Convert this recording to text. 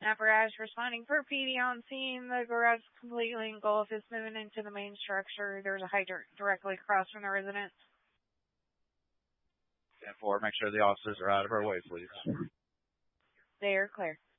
Apparatus responding for PD on scene. The garage is completely engulfed. It's moving into the main structure. There's a hydrant directly across from the residence. 10-4, make sure the officers are out of our way, please. They are clear.